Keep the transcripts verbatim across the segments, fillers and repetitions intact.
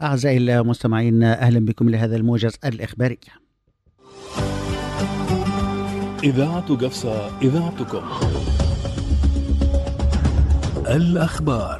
أعزائي المستمعين، أهلا بكم لهذا الموجز الإخباري. إذاعة قفصة، إذاعتكم. الأخبار.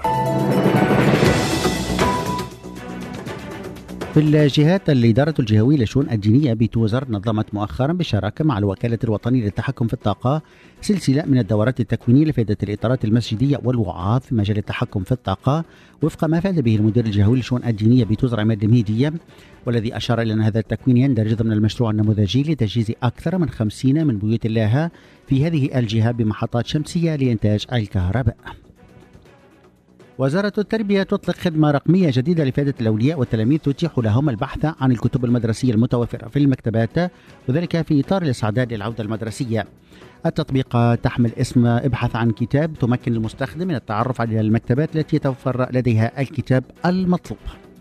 في الجهات، الإدارة الجهوية للشؤون الدينية بتوزر نظمت مؤخرا بالشراكة مع الوكالة الوطنية للتحكم في الطاقة سلسلة من الدورات التكوينية لفائدة الإطارات المسجدية والوعاظ في مجال التحكم في الطاقة، وفق ما فاد به المدير الجهوي للشؤون الدينية بتوزر عماد المهدية، والذي أشار إلى أن هذا التكوين يندرج ضمن المشروع النموذجي لتجهيز أكثر من خمسين من بيوت الله في هذه الجهة بمحطات شمسية لإنتاج الكهرباء. وزارة التربية تطلق خدمة رقمية جديدة لفائدة الأولياء والتلاميذ تتيح لهم البحث عن الكتب المدرسية المتوفرة في المكتبات، وذلك في إطار الاستعداد للعودة المدرسية. التطبيق تحمل اسم ابحث عن كتاب، تمكن المستخدم من التعرف على المكتبات التي يتوفر لديها الكتاب المطلوب.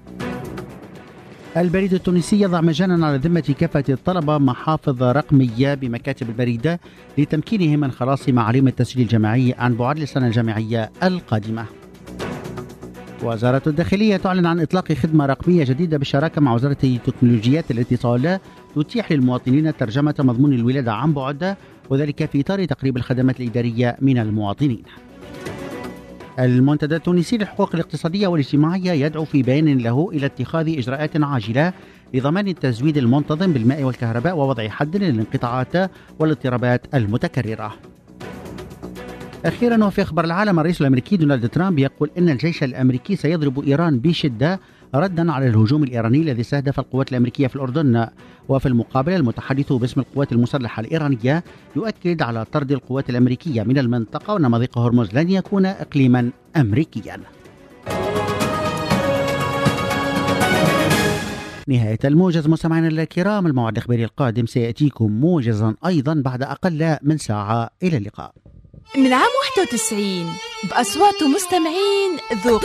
البريد التونسي يضع مجانا على ذمة كافة الطلبة محافظ رقمية بمكاتب البريد لتمكينهم من خلاص معالم التسجيل الجامعي عن بعد للسنة الجامعية القادمة. وزارة الداخلية تعلن عن إطلاق خدمة رقمية جديدة بالشراكة مع وزارة تكنولوجيات الاتصال تتيح للمواطنين ترجمة مضمون الولادة عن بعد، وذلك في إطار تقريب الخدمات الإدارية من المواطنين. المنتدى التونسي للحقوق الاقتصادية والاجتماعية يدعو في بيان له إلى اتخاذ إجراءات عاجلة لضمان التزويد المنتظم بالماء والكهرباء ووضع حد للانقطاعات والاضطرابات المتكررة. أخيرا، وفي أخبار العالم، الرئيس الأمريكي دونالد ترامب يقول إن الجيش الأمريكي سيضرب إيران بشدة ردا على الهجوم الإيراني الذي استهدف القوات الأمريكية في الأردن. وفي المقابل، المتحدث باسم القوات المسلحة الإيرانية يؤكد على طرد القوات الأمريكية من المنطقة وأن مضيق هرمز لن يكون إقليما أمريكيا. نهاية الموجز. مستمعينا الكرام، الموعد الإخباري القادم سيأتيكم موجزا أيضا بعد أقل من ساعة. إلى اللقاء. من عام واحد وتسعين بأصوات مستمعين ذوق